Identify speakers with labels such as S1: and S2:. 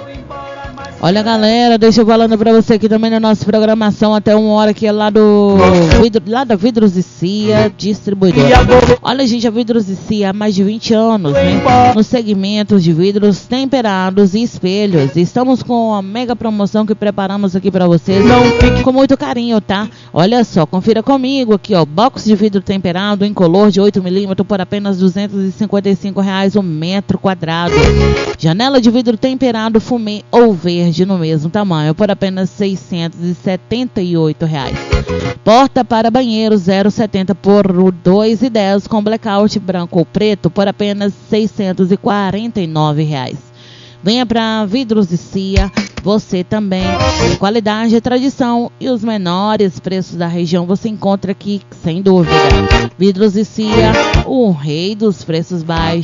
S1: Olha, galera, deixa eu falando pra você aqui também na nossa programação até 1h que é lá da Vidros e Cia Distribuidora. Olha, gente, a Vidros e Cia há mais de 20 anos, né? Nos segmentos de vidros temperados e espelhos. Estamos com uma mega promoção que preparamos aqui pra vocês com muito carinho, tá? Olha só, confira comigo aqui, ó. Box de vidro temperado incolor de 8mm por apenas R$ 255 o metro quadrado. Janela de vidro temperado fumê ou verde no mesmo tamanho por apenas R$ 678. Porta para banheiro 0,70 por R$ 2,10 com blackout branco ou preto por apenas R$ 649. Venha para Vidros e Cia, você também. Qualidade, tradição e os menores preços da região você encontra aqui, sem dúvida. Vidros e Cia, o rei dos preços baixos.